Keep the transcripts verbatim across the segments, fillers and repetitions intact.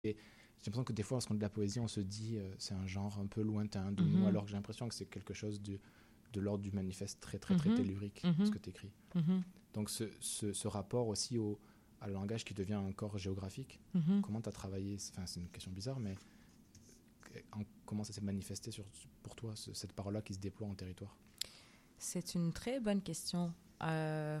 Et j'ai l'impression que des fois, lorsqu'on lit de la poésie, on se dit euh, c'est un genre un peu lointain de mm-hmm. nous, alors que j'ai l'impression que c'est quelque chose de, de l'ordre du manifeste très, très, très mm-hmm. tellurique, mm-hmm. ce que tu écris. Mm-hmm. Donc, ce, ce, ce rapport aussi au, à le langage qui devient un corps géographique, mm-hmm. comment tu as travaillé, enfin, c'est une question bizarre, mais en, comment ça s'est manifesté sur, pour toi, ce, cette parole-là qui se déploie en territoire? C'est une très bonne question. Euh,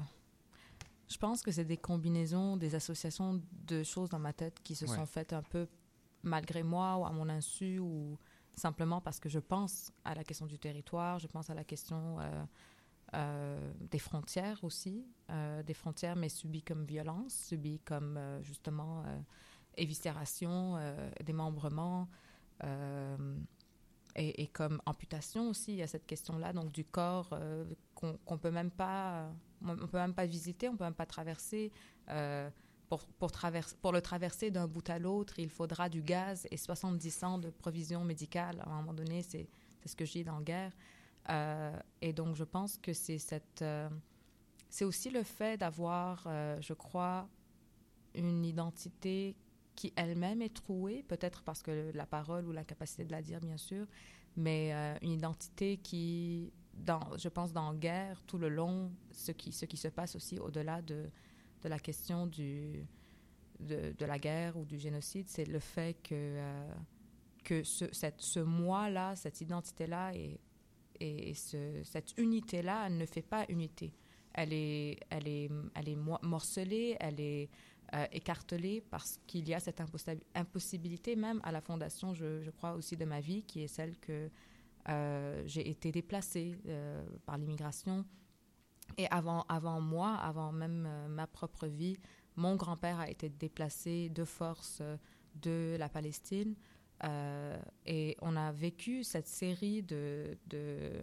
je pense que c'est des combinaisons, des associations de choses dans ma tête qui se ouais. sont faites un peu malgré moi ou à mon insu ou simplement parce que je pense à la question du territoire, je pense à la question euh, euh, des frontières aussi, euh, des frontières mais subies comme violence, subies comme euh, justement euh, éviscération, euh, démembrement, euh, Et, et comme amputation aussi, il y a cette question-là, donc du corps euh, qu'on qu'on peut même pas, on peut même pas visiter, on peut même pas traverser. Euh, pour, pour, traverse, pour le traverser d'un bout à l'autre, il faudra du gaz et soixante-dix ans de provisions médicales. À un moment donné, c'est, c'est ce que je dis dans Guerre. Euh, et donc, je pense que c'est cette, euh, c'est aussi le fait d'avoir, euh, je crois, une identité qui elle-même est trouée, peut-être parce que la parole ou la capacité de la dire, bien sûr, mais euh, une identité qui, dans, je pense, dans Guerre, tout le long, ce qui, ce qui se passe aussi au-delà de, de la question du, de, de la guerre ou du génocide, c'est le fait que, euh, que ce, cette, ce moi-là, cette identité-là et, et ce, cette unité-là, elle ne fait pas unité. Elle est, elle est, elle est morcelée, elle est Euh, écartelée parce qu'il y a cette impossi- impossibilité même à la fondation, je, je crois aussi de ma vie, qui est celle que euh, j'ai été déplacée euh, par l'immigration. Et avant, avant moi, avant même euh, ma propre vie, mon grand-père a été déplacé de force euh, de la Palestine. Euh, et on a vécu cette série de... de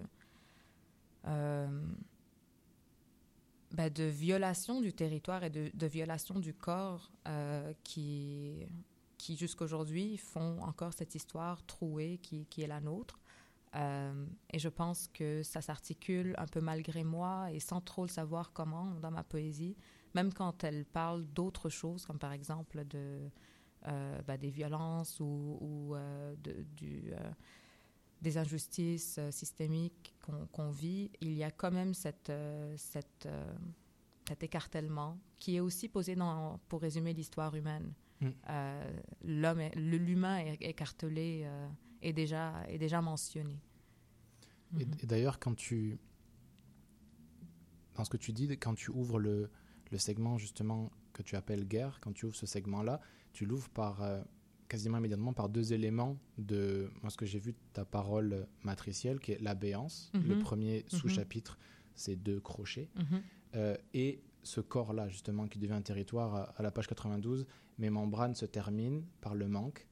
euh, Ben, de violation du territoire et de, de violation du corps euh, qui, qui, jusqu'aujourd'hui, font encore cette histoire trouée qui, qui est la nôtre. Euh, et je pense que ça s'articule un peu malgré moi et sans trop le savoir comment dans ma poésie, même quand elle parle d'autres choses, comme par exemple de, euh, ben, des violences ou, ou euh, de, du... Euh, des injustices euh, systémiques qu'on, qu'on vit, il y a quand même cette, euh, cette, euh, cet écartèlement qui est aussi posé dans, pour résumer l'histoire humaine. Mm. Euh, l'homme est, l'humain est écartelé euh, est, déjà, est déjà mentionné. Et, mm-hmm. et d'ailleurs, quand tu, dans ce que tu dis, quand tu ouvres le, le segment justement que tu appelles guerre, quand tu ouvres ce segment-là, tu l'ouvres par... Euh, quasiment immédiatement par deux éléments de moi, ce que j'ai vu de ta parole matricielle, qui est l'abéance. Mm-hmm. Le premier mm-hmm. sous-chapitre, c'est deux crochets. Mm-hmm. Euh, et ce corps-là, justement, qui devient un territoire, à, à la page quatre-vingt-douze, mes membranes se terminent par le manque.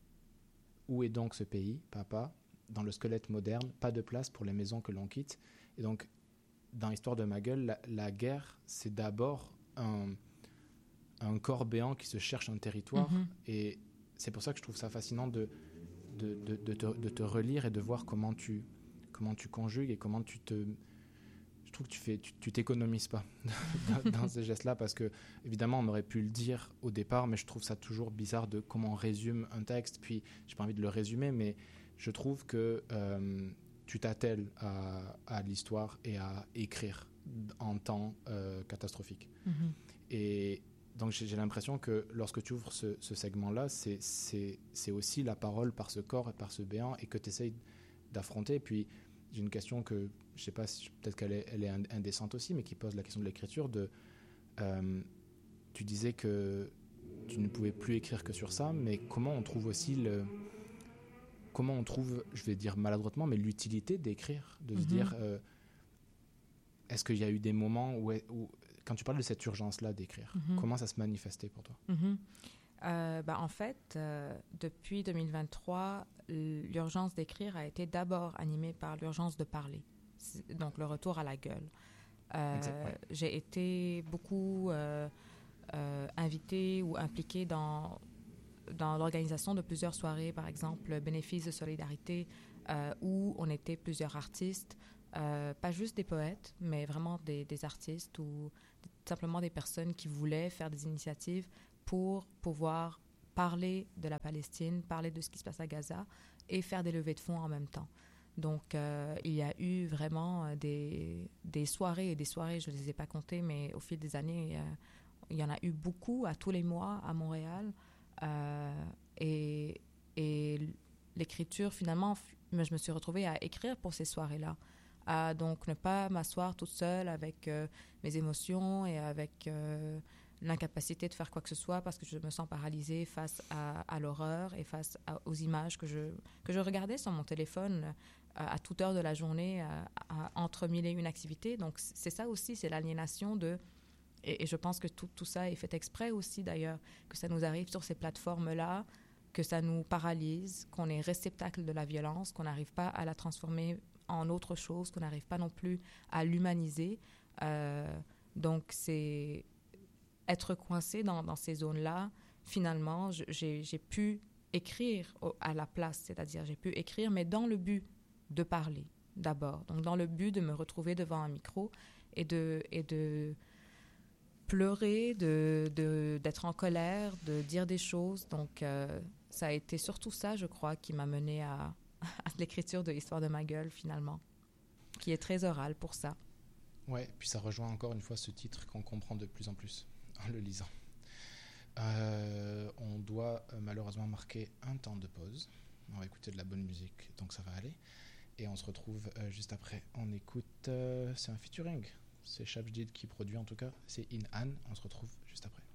Où est donc ce pays, papa? Dans le squelette moderne, pas de place pour les maisons que l'on quitte. Et donc, dans l'histoire de ma gueule, la, la guerre, c'est d'abord un, un corps béant qui se cherche un territoire. Mm-hmm. Et c'est pour ça que je trouve ça fascinant de, de, de, de, te, de te relire et de voir comment tu, comment tu conjugues et comment tu te... Je trouve que tu, fais, tu, tu t'économises pas dans, dans ces gestes-là parce que, évidemment, on aurait pu le dire au départ, mais je trouve ça toujours bizarre de comment on résume un texte. Puis, j'ai pas envie de le résumer, mais je trouve que euh, tu t'attelles à, à l'histoire et à écrire en temps euh, catastrophique. Mm-hmm. Et... Donc j'ai, j'ai l'impression que lorsque tu ouvres ce, ce segment-là, c'est, c'est, c'est aussi la parole par ce corps et par ce béant et que tu essayes d'affronter. Et puis j'ai une question que, je ne sais pas, si, peut-être qu'elle est, elle est indécente aussi, mais qui pose la question de l'écriture. De, euh, tu disais que tu ne pouvais plus écrire que sur ça, mais comment on trouve aussi le... Comment on trouve, je vais dire maladroitement, mais l'utilité d'écrire, de mm-hmm. se dire... Euh, est-ce qu'il y a eu des moments où, où quand tu parles de cette urgence-là d'écrire, mm-hmm. comment ça se manifestait pour toi? Mm-hmm. euh, ben, En fait, euh, depuis deux mille vingt-trois, l'urgence d'écrire a été d'abord animée par l'urgence de parler, donc le retour à la gueule. Euh, j'ai été beaucoup euh, euh, invitée ou impliquée dans, dans l'organisation de plusieurs soirées, par exemple, le Bénéfice de solidarité, euh, où on était plusieurs artistes, Euh, pas juste des poètes, mais vraiment des, des artistes ou simplement des personnes qui voulaient faire des initiatives pour pouvoir parler de la Palestine, parler de ce qui se passe à Gaza et faire des levées de fonds en même temps. Donc, euh, il y a eu vraiment des, des soirées et des soirées, je ne les ai pas comptées, mais au fil des années, euh, il y en a eu beaucoup à tous les mois à Montréal. Euh, et, et l'écriture, finalement, je me suis retrouvée à écrire pour ces soirées-là. À donc ne pas m'asseoir toute seule avec euh, mes émotions et avec euh, l'incapacité de faire quoi que ce soit parce que je me sens paralysée face à, à l'horreur et face à, aux images que je, que je regardais sur mon téléphone euh, à toute heure de la journée, à, à, entre mille et une activités. Donc, c'est ça aussi, c'est l'aliénation de... Et, et je pense que tout, tout ça est fait exprès aussi, d'ailleurs, que ça nous arrive sur ces plateformes-là, que ça nous paralyse, qu'on est réceptacle de la violence, qu'on n'arrive pas à la transformer en autre chose, qu'on n'arrive pas non plus à l'humaniser. Euh, donc, c'est être coincé dans, dans ces zones-là. Finalement, j'ai, j'ai pu écrire au, à la place, c'est-à-dire j'ai pu écrire, mais dans le but de parler d'abord. Donc, dans le but de me retrouver devant un micro et de, et de pleurer, de, de, d'être en colère, de dire des choses. Donc, euh, ça a été surtout ça, je crois, qui m'a menée à, à l'écriture de l'histoire de ma gueule, finalement, qui est très orale pour ça. Ouais, puis ça rejoint encore une fois ce titre qu'on comprend de plus en plus en le lisant. Euh, on doit euh, malheureusement marquer un temps de pause. On va écouter de la bonne musique, donc ça va aller. Et on se retrouve euh, juste après. On écoute, euh, c'est un featuring. C'est Shabjid qui produit en tout cas. C'est In An. On se retrouve juste après.